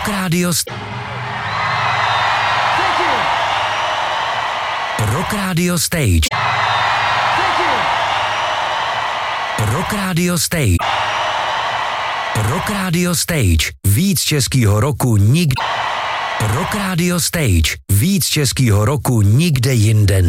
Rock Radio Rock Radio Stage. Rock Radio Stage. Rock Radio Stage. Víc českýho roku nikde. Rock Radio Stage. Víc českýho roku nikde jinde.